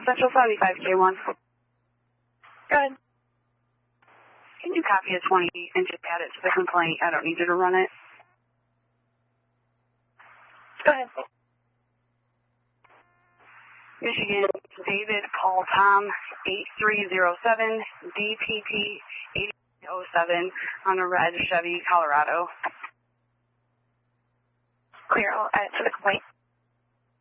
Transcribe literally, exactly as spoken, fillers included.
Central seventy-five K one. Go ahead. Can you copy a twenty and just add it to the complaint? I don't need you to run it. Go ahead. Michigan, David Paul Tom, eight three zero seven, D P P eight oh seven on a red Chevy Colorado. Clear, I'll add it to the complaint.